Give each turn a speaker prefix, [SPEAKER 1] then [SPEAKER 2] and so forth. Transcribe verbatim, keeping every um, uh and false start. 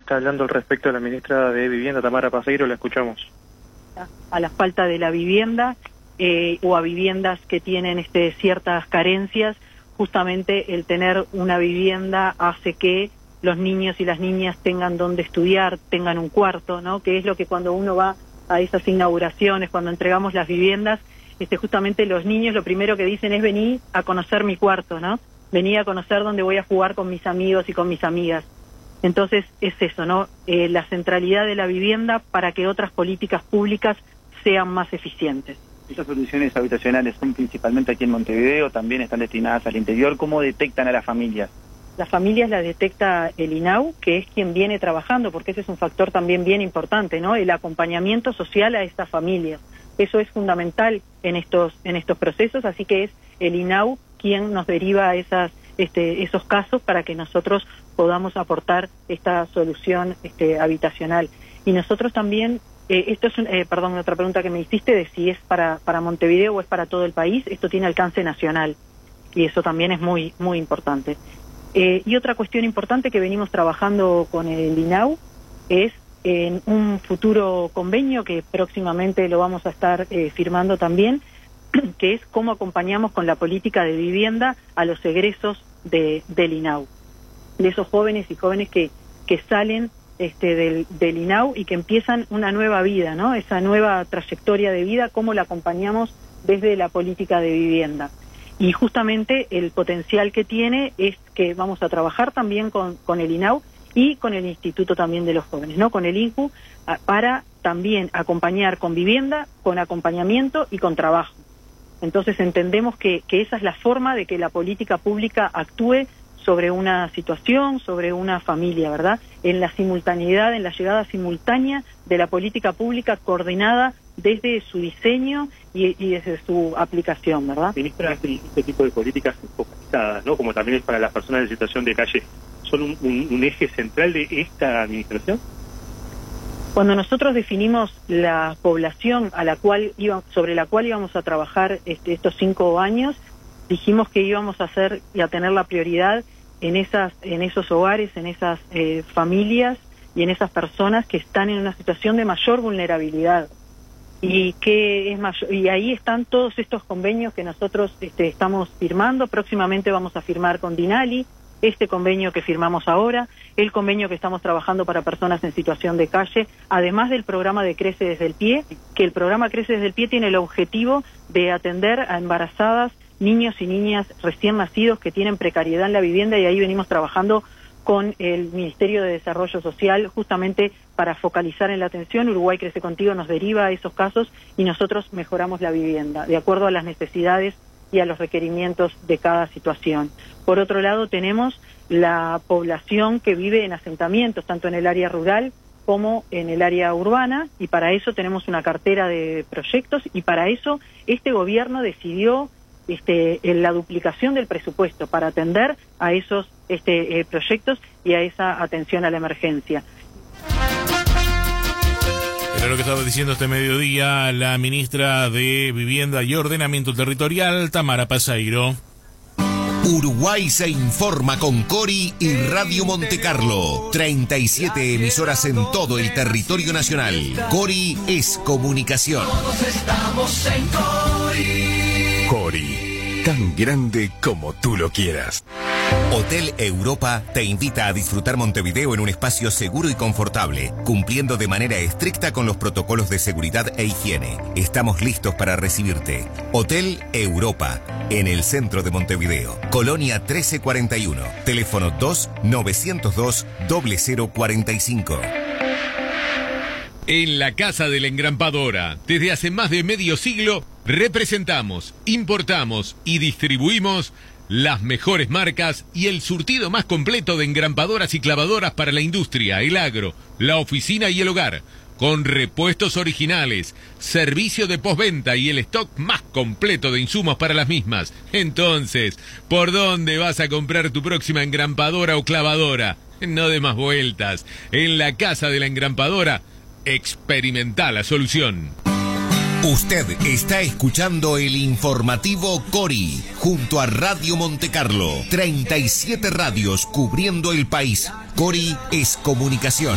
[SPEAKER 1] Está hablando al respecto de la ministra de Vivienda, Tamara Paseiro, la escuchamos.
[SPEAKER 2] A la falta de la vivienda eh, o a viviendas que tienen este, ciertas carencias, justamente el tener una vivienda hace que los niños y las niñas tengan donde estudiar, tengan un cuarto, ¿no? Que es lo que cuando uno va a esas inauguraciones, cuando entregamos las viviendas, este, justamente los niños lo primero que dicen es venir a conocer mi cuarto, ¿no? Venir a conocer dónde voy a jugar con mis amigos y con mis amigas. Entonces es eso, ¿no? Eh, la centralidad de la vivienda para que otras políticas públicas sean más eficientes.
[SPEAKER 3] Estas soluciones habitacionales son principalmente aquí en Montevideo, también están destinadas al interior. ¿Cómo detectan a las familias?
[SPEAKER 2] Las familias las detecta el I N A U, que es quien viene trabajando, porque ese es un factor también bien importante, ¿no? El acompañamiento social a estas familias. Eso es fundamental en estos en estos procesos, así que es el I N A U quien nos deriva a esas este, esos casos para que nosotros podamos aportar esta solución este, habitacional. Y nosotros también, eh, esto es, un, eh, perdón, otra pregunta que me hiciste de si es para, para Montevideo o es para todo el país, esto tiene alcance nacional y eso también es muy, muy importante. Eh, y otra cuestión importante que venimos trabajando con el I N A U es en un futuro convenio que próximamente lo vamos a estar eh, firmando también, que es cómo acompañamos con la política de vivienda a los egresos de, del I N A U, de esos jóvenes y jóvenes que, que salen este, del, del I N A U y que empiezan una nueva vida, ¿no? Esa nueva trayectoria de vida, cómo la acompañamos desde la política de vivienda. Y justamente el potencial que tiene es que vamos a trabajar también con, con el I N A U y con el Instituto también de los Jóvenes, ¿no? Con el I N C U, para también acompañar con vivienda, con acompañamiento y con trabajo. Entonces entendemos que, que esa es la forma de que la política pública actúe sobre una situación, sobre una familia, ¿verdad? En la simultaneidad, en la llegada simultánea de la política pública coordinada desde su diseño y, y desde su aplicación, ¿verdad?
[SPEAKER 4] Ministra, este tipo de políticas focalizadas, ¿no? Como también es para las personas en situación de calle, ¿son un, un, un eje central de esta administración?
[SPEAKER 2] Cuando nosotros definimos la población a la cual iba, sobre la cual íbamos a trabajar este, estos cinco años, dijimos que íbamos a hacer y a tener la prioridad en esas, en esos hogares, en esas eh, familias y en esas personas que están en una situación de mayor vulnerabilidad. Y que es mayor, y ahí están todos estos convenios que nosotros este, estamos firmando. Próximamente vamos a firmar con Dinali este convenio que firmamos ahora, el convenio que estamos trabajando para personas en situación de calle, además del programa de Crece desde el Pie, que el programa Crece desde el Pie tiene el objetivo de atender a embarazadas, niños y niñas recién nacidos que tienen precariedad en la vivienda, y ahí venimos trabajando con el Ministerio de Desarrollo Social justamente para focalizar en la atención. Uruguay Crece Contigo nos deriva a esos casos y nosotros mejoramos la vivienda de acuerdo a las necesidades y a los requerimientos de cada situación. Por otro lado, tenemos la población que vive en asentamientos, tanto en el área rural como en el área urbana, y para eso tenemos una cartera de proyectos, y para eso este gobierno decidió este, la duplicación del presupuesto para atender a esos este, eh, proyectos y a esa atención a la emergencia.
[SPEAKER 5] Era lo que estaba diciendo este mediodía la ministra de Vivienda y Ordenamiento Territorial, Tamara Paseiro.
[SPEAKER 6] Uruguay se informa con Cori y Radio Montecarlo. treinta y siete emisoras en todo el territorio nacional. Cori es comunicación.
[SPEAKER 7] Todos estamos en Cori.
[SPEAKER 6] Cori, tan grande como tú lo quieras. Hotel Europa te invita a disfrutar Montevideo en un espacio seguro y confortable, cumpliendo de manera estricta con los protocolos de seguridad e higiene. Estamos listos para recibirte. Hotel Europa, en el centro de Montevideo. Colonia trece cuarenta y uno. Teléfono dos nueve cero dos cero cero cuarenta y cinco.
[SPEAKER 8] En la Casa de la Engrampadora, desde hace más de medio siglo, representamos, importamos y distribuimos las mejores marcas y el surtido más completo de engrampadoras y clavadoras para la industria, el agro, la oficina y el hogar, con repuestos originales, servicio de postventa y el stock más completo de insumos para las mismas. Entonces, ¿por dónde vas a comprar tu próxima engrampadora o clavadora? No de más vueltas. En la Casa de la Engrampadora, experimenta la solución.
[SPEAKER 6] Usted está escuchando el informativo Cori, junto a Radio Montecarlo. treinta y siete radios cubriendo el país. Cori es comunicación.